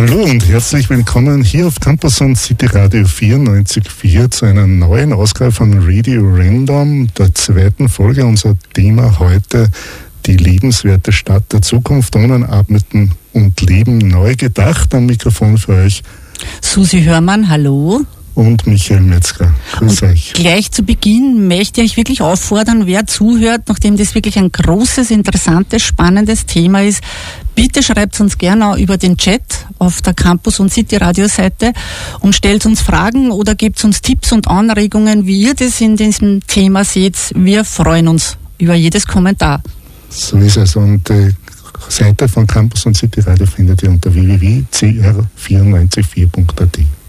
Hallo und herzlich willkommen hier auf Campus und City Radio 94.4 zu einer neuen Ausgabe von Radio Random, der zweiten Folge. Unser Thema heute: die lebenswerte Stadt der Zukunft, Wohnen, Atmen und Leben neu gedacht. Am Mikrofon für euch Susi Hörmann, hallo. Und Michael Metzger. Grüß euch. Gleich zu Beginn möchte ich wirklich auffordern, wer zuhört, nachdem das wirklich ein großes, interessantes, spannendes Thema ist, bitte schreibt uns gerne auch über den Chat auf der Campus- und City-Radio-Seite und stellt uns Fragen oder gebt uns Tipps und Anregungen, wie ihr das in diesem Thema seht. Wir freuen uns über jedes Kommentar. So ist es. Und die Seite von Campus und City Radio findet ihr unter www.cr944.at.